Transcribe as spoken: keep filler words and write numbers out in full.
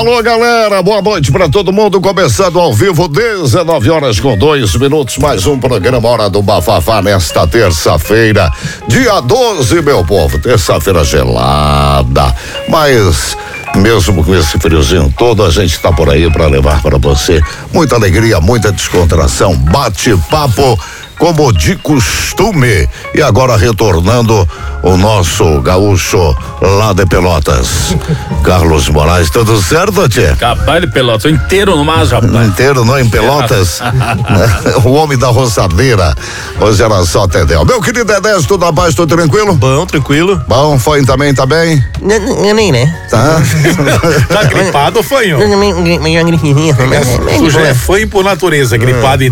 Alô, galera, boa noite pra todo mundo, começando ao vivo, dezenove horas com dois minutos, mais um programa Hora do Bafafá nesta terça-feira, dia doze, meu povo, terça-feira gelada, mas mesmo com esse friozinho todo, a gente tá por aí pra levar pra você muita alegria, muita descontração, bate-papo como de costume. E agora retornando o nosso gaúcho lá de Pelotas, Carlos Moraes, tudo certo, tchê? Capaz de Pelotas, inteiro no mas, rapaz. Inteiro, não, em Pelotas? O homem da roçadeira. Hoje era só Tedel. Meu querido Edés, tudo na paz, tudo tranquilo? Bom, tranquilo. Bom, foi também, tá bem? Nem, né? Tá. Tá gripado, fanho? Tu já é fanho por natureza, gripado